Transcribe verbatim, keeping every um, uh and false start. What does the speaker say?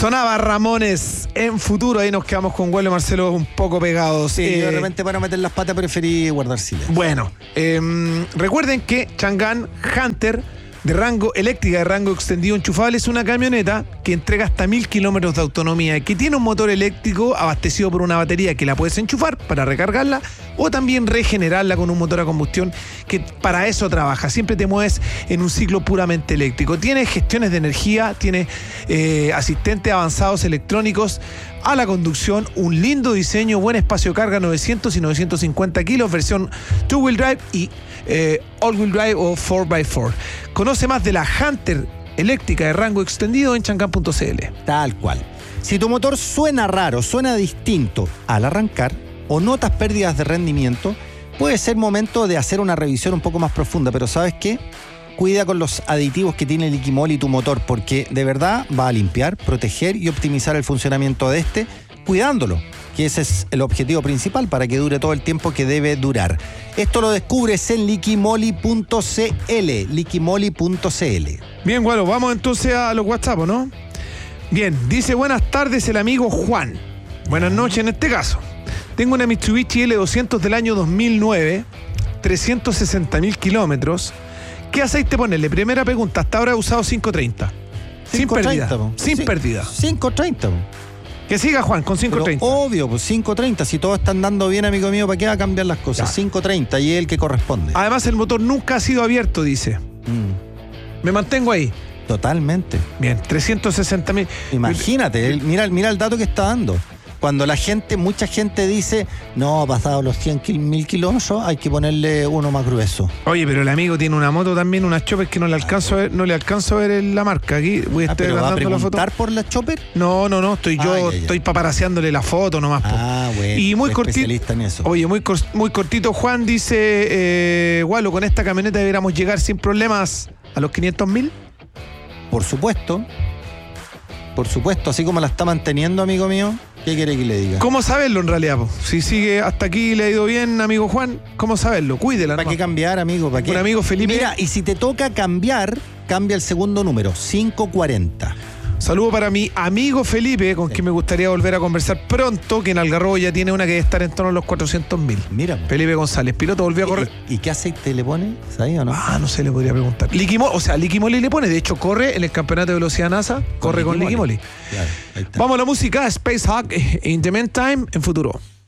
Sonaba Ramones en Futuro. Ahí nos quedamos con Gualo y Marcelo un poco pegados. Sí, eh, yo de repente para meter las patas preferí guardar silencio. Bueno, eh, recuerden que Chang'an Hunter de rango eléctrica, de rango extendido enchufable, es una camioneta que entrega hasta mil kilómetros de autonomía y que tiene un motor eléctrico abastecido por una batería que la puedes enchufar para recargarla o también regenerarla con un motor a combustión que para eso trabaja. Siempre te mueves en un ciclo puramente eléctrico. Tiene gestiones de energía, tiene eh, asistentes avanzados electrónicos a la conducción, un lindo diseño, buen espacio de carga, novecientos y novecientos cincuenta kilos, versión two-wheel drive y eh, all-wheel drive o four by four. Conoce más de la Hunter eléctrica de rango extendido en chang'an punto c l. Tal cual. Si tu motor suena raro, suena distinto al arrancar o notas pérdidas de rendimiento, puede ser momento de hacer una revisión un poco más profunda, pero ¿sabes qué? Cuida con los aditivos que tiene Liquimoli tu motor, porque de verdad va a limpiar, proteger y optimizar el funcionamiento de este, cuidándolo, que ese es el objetivo principal para que dure todo el tiempo que debe durar. Esto lo descubres en liquimoli punto c l, liquimoli punto c l. Bien, bueno, vamos entonces a los WhatsApp, ¿no? Bien, dice buenas tardes el amigo Juan. Buenas noches en este caso. Tengo una Mitsubishi L doscientos del año dos mil nueve, trescientos sesenta mil kilómetros. ¿Qué aceite ponerle? Primera pregunta, hasta ahora he usado quinientos treinta. Sin pérdida. Sin sí, pérdida. quinientos treinta. Que siga Juan con quinientos treinta. Pero obvio, pues quinientos treinta. Si todo está andando bien, amigo mío, ¿para qué va a cambiar las cosas? Ya. quinientos treinta y es el que corresponde. Además, el motor nunca ha sido abierto, dice. Mm. Me mantengo ahí. Totalmente. Bien, trescientos sesenta mil. Imagínate, el, mira, mira el dato que está dando. Cuando la gente, mucha gente dice, no, pasado los cien mil kilómetros, hay que ponerle uno más grueso. Oye, pero el amigo tiene una moto también, unas Chopper que no le alcanzo a ver, no le alcanzo a ver en la marca. Aquí voy a ah, estar ¿pero va a dando la foto. por la Chopper? No, no, no, estoy yo, ah, ya, ya. estoy paparaseándole la foto nomás. Ah, po. Bueno. Y muy cortito. En eso. Oye, muy, cor, muy cortito, Juan dice, eh, Gualo, con esta camioneta deberíamos llegar sin problemas a los quinientos mil. Por supuesto. Por supuesto, así como la está manteniendo, amigo mío. ¿Qué quiere que le diga? ¿Cómo saberlo en realidad? Po? Si sigue hasta aquí le ha ido bien, amigo Juan, ¿cómo saberlo? Cuídela. ¿Para qué cambiar, amigo? ¿Para qué? Un amigo Felipe. Mira, y si te toca cambiar, cambia el segundo número, quinientos cuarenta. Saludo para mi amigo Felipe, con sí. quien me gustaría volver a conversar pronto, que en Algarrobo ya tiene una que debe estar en torno a los cuatrocientos mil. Mira. Felipe González, piloto, volvió a correr. ¿Y, y qué aceite le pone? ¿Sabes o no? Ah, no sé, le podría preguntar. Liquimoli, o sea, Liquimoli le pone, de hecho corre en el campeonato de velocidad NASA, corre con Liquimoli. Claro, ahí está. Vamos a la música, Space Hawk, In the Meantime, en Futuro.